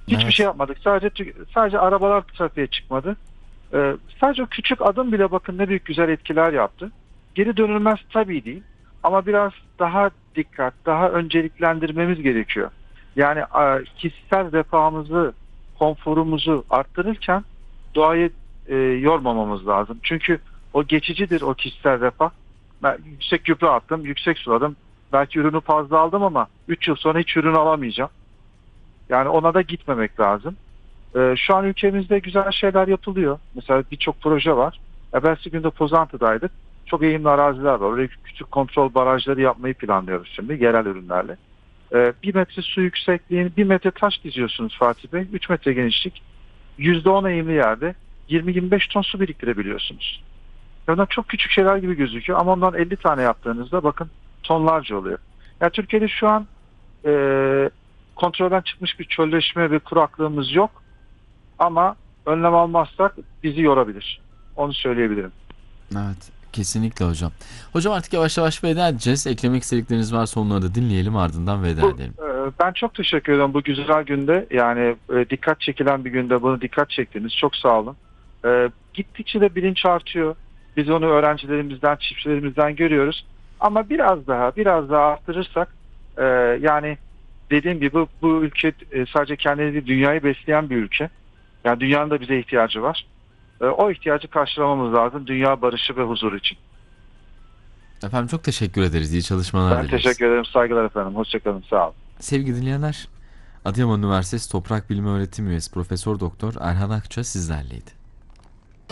Hiçbir şey Evet. yapmadık. Sadece arabalar trafiğe çıkmadı. Sadece o küçük adım bile bakın ne büyük güzel etkiler yaptı. Geri dönülmez tabii değil. Ama biraz daha dikkat, daha önceliklendirmemiz gerekiyor. Yani kişisel refahımızı, konforumuzu arttırırken doğayı yormamamız lazım. Çünkü o geçicidir, o kişisel refah. Ben yüksek gübre attım, yüksek suladım. Belki ürünü fazla aldım ama 3 yıl sonra hiç ürün alamayacağım. Yani ona da gitmemek lazım. Şu an ülkemizde güzel şeyler yapılıyor. Mesela birçok proje var. Evvelsi günde Pozantı'daydık. Çok eğimli araziler var. Oraya küçük kontrol barajları yapmayı planlıyoruz şimdi yerel ürünlerle. 1 metre su yüksekliğini 1 metre taş diziyorsunuz Fatih Bey. 3 metre genişlik. %10 eğimli yerde 20-25 ton su biriktirebiliyorsunuz. Bunlar çok küçük şeyler gibi gözüküyor ama ondan 50 tane yaptığınızda bakın tonlarca oluyor. Yani Türkiye'de şu an e, kontrolden çıkmış bir çölleşme ve kuraklığımız yok. Ama önlem almazsak bizi yorabilir. Onu söyleyebilirim. Evet. Kesinlikle hocam. Hocam artık yavaş yavaş veda edeceğiz. Eklemek istedikleriniz varsa onları da dinleyelim, ardından veda edelim. Ben çok teşekkür ederim bu güzel günde. Yani dikkat çekilen bir günde bunu dikkat çektiniz. Çok sağ olun. Gittikçe de bilinç artıyor. Biz onu öğrencilerimizden, çiftçilerimizden görüyoruz. Ama biraz daha arttırırsak e, yani dediğim gibi bu ülke sadece kendini değil, dünyayı besleyen bir ülke. Yani dünyanın da bize ihtiyacı var. O ihtiyacı karşılamamız lazım dünya barışı ve huzur için. Efendim çok teşekkür ederiz. İyi çalışmalar Ben dileriz. teşekkür ederim. Saygılar efendim. Hoşçakalın. Sağ olun. Sevgili dinleyenler, Adıyaman Üniversitesi Toprak Bilimi Öğretim Üyesi Profesör Doktor Erhan Akça sizlerleydi.